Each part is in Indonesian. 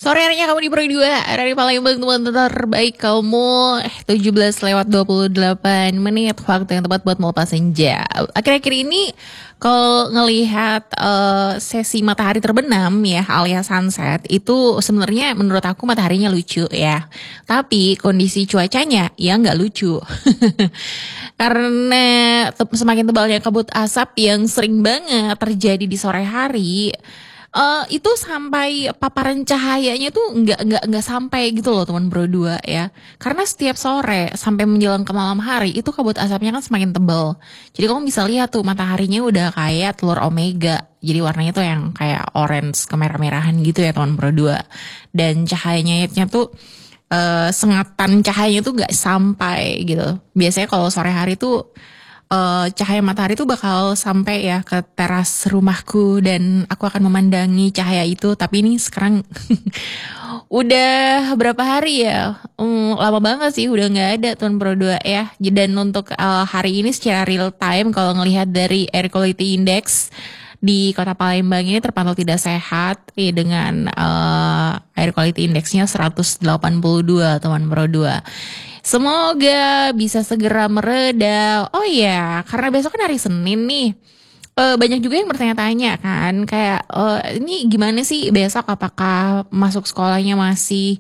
Sore harinya kamu di Pro 2 dari Palembang, teman terbaik kamu. 17:28 waktu yang tepat buat melepas senja. Akhir-akhir ini kalau ngelihat sesi matahari terbenam ya alias sunset, itu sebenarnya menurut aku mataharinya lucu ya. Tapi kondisi cuacanya ya nggak lucu. Karena semakin tebalnya kabut asap yang sering banget terjadi di sore hari, itu sampai paparan cahayanya tuh nggak sampai gitu loh teman bro dua ya. Karena setiap sore sampai menjelang ke malam hari itu kabut asapnya kan semakin tebal. Jadi kamu bisa lihat tuh mataharinya udah kayak telur omega. Jadi warnanya tuh yang kayak orange kemerah-merahan gitu ya teman bro dua. Dan cahayanya tuh sengatan cahayanya tuh nggak sampai gitu. Biasanya kalau sore hari tuh cahaya matahari tuh bakal sampai ya ke teras rumahku dan aku akan memandangi cahaya itu. Tapi ini sekarang udah berapa hari ya? Lama banget sih udah nggak ada Tuan Pro 2 ya. Dan untuk hari ini secara real time kalau ngelihat dari air quality index di Kota Palembang ini terpantau tidak sehat ya, dengan air quality indexnya 182 teman Pro 2. Semoga bisa segera mereda. Oh ya, karena besok kan hari Senin nih. Banyak juga yang bertanya-tanya kan, kayak ini gimana sih besok, apakah masuk sekolahnya masih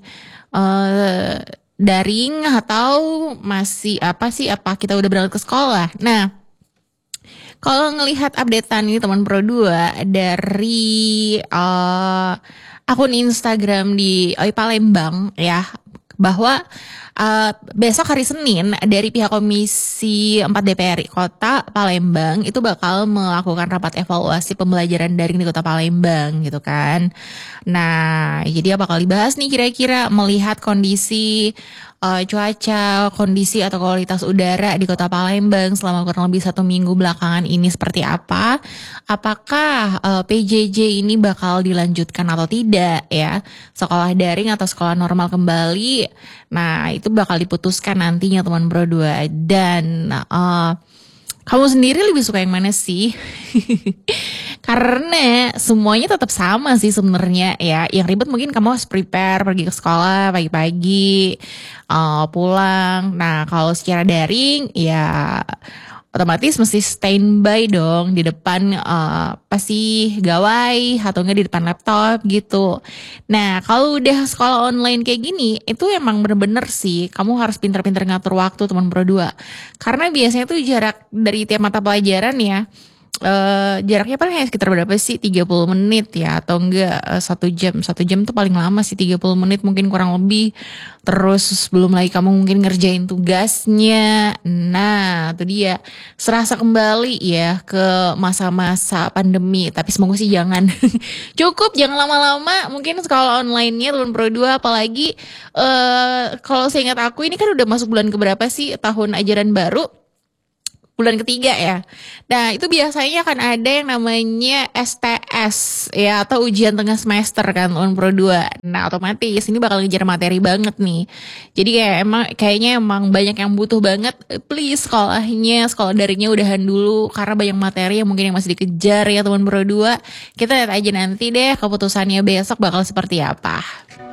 daring atau masih apa sih, apa kita udah berangkat ke sekolah. Nah, kalau ngelihat updatean ini teman Pro 2 dari akun Instagram di Oi Palembang ya, bahwa besok hari Senin dari pihak Komisi 4 DPR Kota Palembang itu bakal melakukan rapat evaluasi pembelajaran daring di Kota Palembang gitu kan. Nah, jadi apa bakal dibahas nih kira-kira melihat kondisi cuaca, kondisi atau kualitas udara di Kota Palembang selama kurang lebih 1 minggu belakangan ini seperti apa? Apakah PJJ ini bakal dilanjutkan atau tidak ya? Sekolah daring atau sekolah normal kembali? Nah, itu bakal diputuskan nantinya teman Bro 2. Dan kamu sendiri lebih suka yang mana sih? Karena semuanya tetap sama sih sebenarnya ya. Yang ribet mungkin kamu harus prepare pergi ke sekolah pagi-pagi, pulang. Nah, kalau secara daring ya otomatis mesti standby dong di depan pasti gawai atau enggak di depan laptop gitu. Nah, kalau udah sekolah online kayak gini, itu emang bener-bener sih kamu harus pintar-pintar ngatur waktu teman Pro 2. Karena biasanya tuh jarak dari tiap mata pelajaran ya, jaraknya paling hanya sekitar berapa sih, 30 menit ya, atau enggak 1 jam. 1 jam tuh paling lama sih, 30 menit mungkin kurang lebih. Terus belum lagi kamu mungkin ngerjain tugasnya. Nah, itu dia, serasa kembali ya ke masa-masa pandemi. Tapi semoga sih jangan cukup, jangan lama-lama. Mungkin sekolah online-nya Teman Pro 2, apalagi kalau saya ingat aku ini kan udah masuk bulan keberapa sih tahun ajaran baru, bulan ketiga ya. Nah, itu biasanya kan ada yang namanya STS ya, atau ujian tengah semester kan Pro 2. Nah, otomatis ini bakal ngejar materi banget nih. Jadi kayaknya emang banyak yang butuh banget. Please sekolahnya, sekolah daringnya udahan dulu karena banyak materi yang mungkin yang masih dikejar ya teman Pro 2. Kita lihat aja nanti deh keputusannya besok bakal seperti apa.